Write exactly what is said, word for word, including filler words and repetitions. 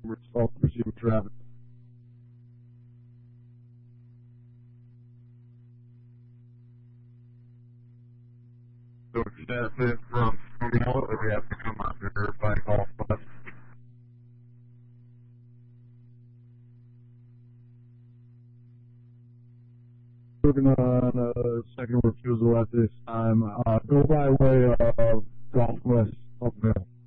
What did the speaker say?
Result receiver traffic. So that's it from Romeo. If you have to come out here, find golf bus. Working on a second refusal at this time. Uh, go by way of Golf West Oakville.